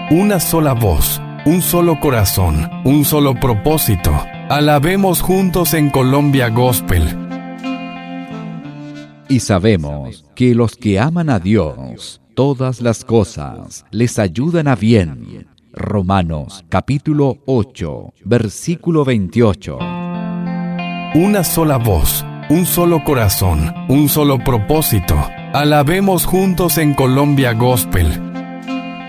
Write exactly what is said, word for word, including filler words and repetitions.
Una sola voz, un solo corazón, un solo propósito. Alabemos juntos en Colombia Gospel. Y sabemos que los que aman a Dios, todas las cosas les ayudan a bien. Romanos capítulo ocho, versículo veintiocho. Una sola voz, un solo corazón, un solo propósito. Alabemos juntos en Colombia Gospel.